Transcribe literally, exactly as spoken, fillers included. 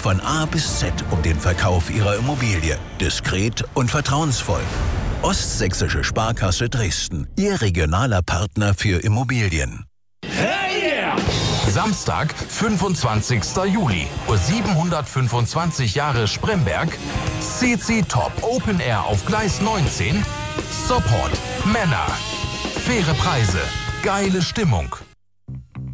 von A bis Z um den Verkauf Ihrer Immobilie. Diskret und vertrauensvoll. Ostsächsische Sparkasse Dresden. Ihr regionaler Partner für Immobilien. Hey yeah! Samstag, fünfundzwanzigster Juli, Uhr siebenhundertfünfundzwanzig Jahre Spremberg, C C Top Open Air auf Gleis neunzehn, Support, Männer, faire Preise, geile Stimmung.